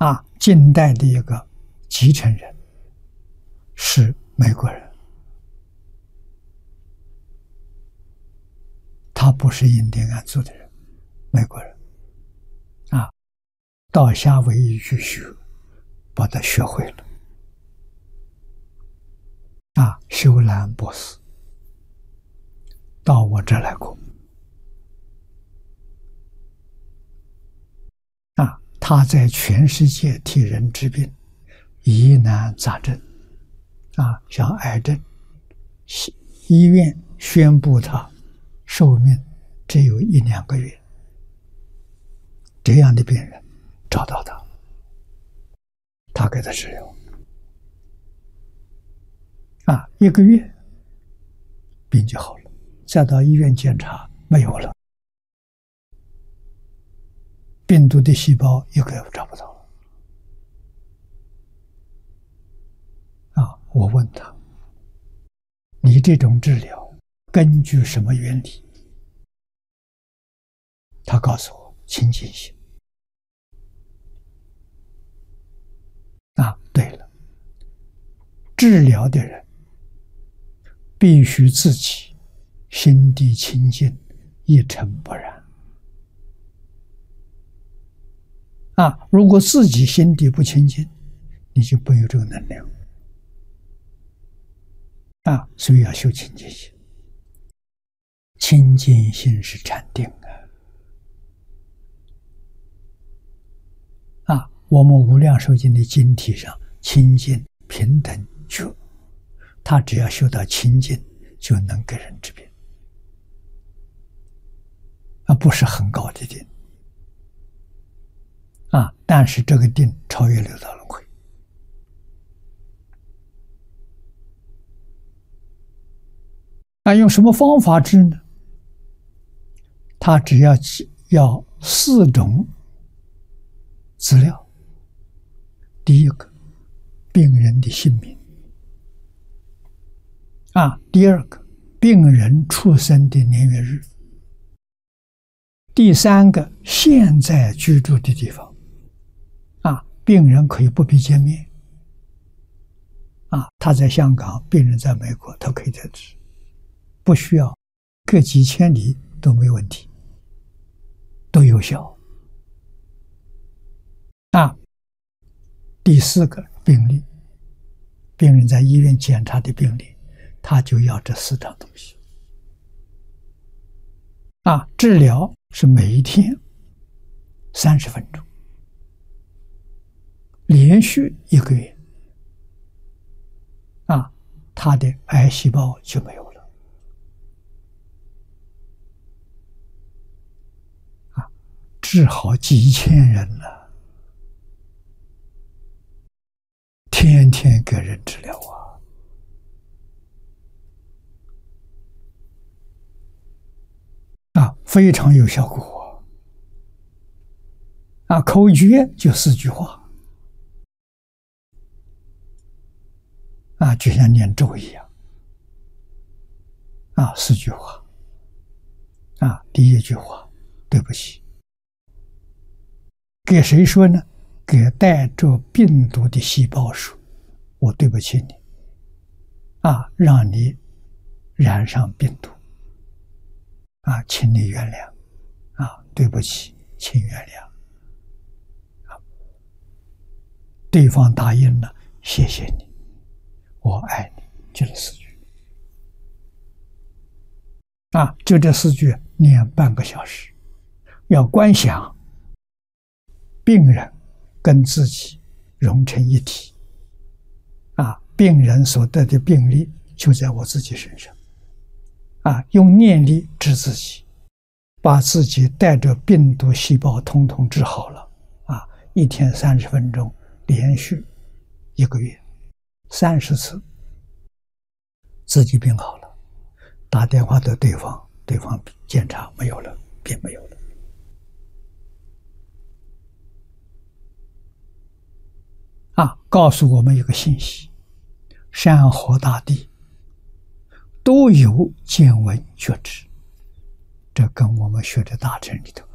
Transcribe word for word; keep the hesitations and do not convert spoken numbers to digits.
啊，近代的一个继承人是美国人，他不是印第安族的人，美国人啊，到夏威夷去学，把他学会了啊，休兰博士到我这来过啊，他在全世界替人治病，疑难杂症啊，像癌症，医院宣布他寿命只有一两个月，这样的病人找到他，他给他治疗啊，一个月病就好了，再到医院检查没有了，病毒的细胞一个也找不到了啊！我问他，你这种治疗根据什么原理？他告诉我，亲近性。啊，对了，治疗的人必须自己心地清净，一尘不染。啊，如果自己心地不清净，你就没有这个能量。啊，所以要修清净心。清净心是禅定啊！啊，我们无量寿经的经体上，清净平等觉，他只要修到清净，就能给人治病，啊，不是很高的定啊，但是这个定超越六道轮回。那用什么方法治呢？他只要要四种资料。第一个，病人的姓名啊；第二个，病人出生的年月日；第三个，现在居住的地方啊，病人可以不必见面啊，他在香港，病人在美国，他可以在治，不需要隔几千里都没问题，都有效啊。第四个，病历，病人在医院检查的病历，他就要这四张东西啊。治疗是每一天三十分钟，连续一个月啊，他的癌细胞就没有了啊，治好几千人了。天天给人治疗啊，啊，非常有效果啊！口诀就四句话啊，就像念咒一样啊，四句话啊。第一句话，对不起，给谁说呢？给带着病毒的细胞说，我对不起你啊，让你染上病毒啊，请你原谅啊，对不起，请原谅啊。对方答应了，谢谢你，我爱你，就是四句啊，就这四句念半个小时，要观想病人跟自己融成一体啊，病人所得的病力就在我自己身上啊，用念力治自己，把自己带着病毒细胞统统治好了啊！一天三十分钟，连续一个月三十次，自己病好了，打电话给对方，对方检查没有了，病没有了。啊，告诉我们一个信息：山河大地都有见闻觉知，这跟我们学的大乘里头